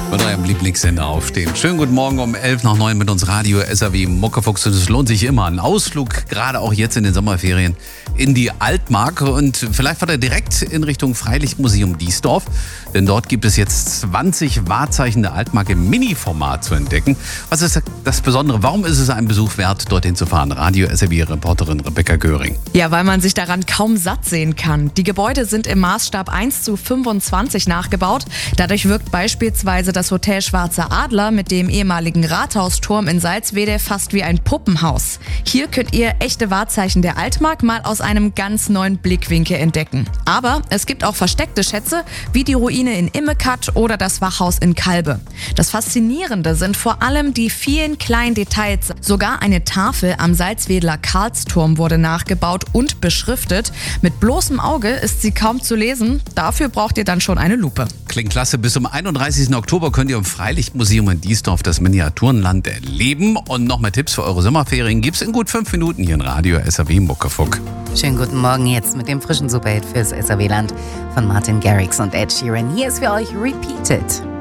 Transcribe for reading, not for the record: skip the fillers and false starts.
Mit eurem Lieblingssender aufstehen. Schönen guten Morgen um 11:09 mit uns Radio SAW Muckefuchs. Und es lohnt sich immer. Ein Ausflug, gerade auch jetzt in den Sommerferien, in die Altmark. Und vielleicht fahrt ihr direkt in Richtung Freilichtmuseum Diesdorf. Denn dort gibt es jetzt 20 Wahrzeichen der Altmark im Mini-Format zu entdecken. Was ist das Besondere? Warum ist es ein Besuch wert, dorthin zu fahren? Radio SAW-Reporterin Rebecca Göring. Ja, weil man sich daran kaum satt sehen kann. Die Gebäude sind im Maßstab 1:25 nachgebaut. Dadurch wirkt beispielsweise das Hotel Schwarzer Adler mit dem ehemaligen Rathausturm in Salzwedel fast wie ein Puppenhaus. Hier könnt ihr echte Wahrzeichen der Altmark mal aus einem ganz neuen Blickwinkel entdecken. Aber es gibt auch versteckte Schätze, wie die Ruine in Immekat oder das Wachhaus in Kalbe. Das Faszinierende sind vor allem die vielen kleinen Details. Sogar eine Tafel am Salzwedler Karlsturm wurde nachgebaut und beschriftet. Mit bloßem Auge ist sie kaum zu lesen. Dafür braucht ihr dann schon eine Lupe. Klingt klasse. Bis zum 31. Oktober könnt ihr im Freilichtmuseum in Diesdorf das Miniaturenland erleben. Und noch mehr Tipps für eure Sommerferien gibt's in gut 5 Minuten hier in Radio SAW Muckefuck. Schönen guten Morgen jetzt mit dem frischen Superhit fürs SAW-Land von Martin Garrix und Ed Sheeran. Hier ist für euch Repeated.